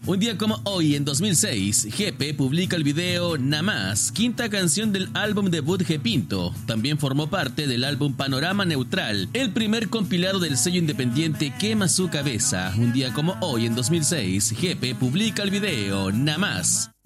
Un día como hoy, en 2006, Jepe publica el video Namás, quinta canción del álbum debut Gepinto. También formó parte del álbum Panorama Neutral, el primer compilado del sello independiente Quema Su Cabeza. Un día como hoy, en 2006, Jepe publica el video Namás.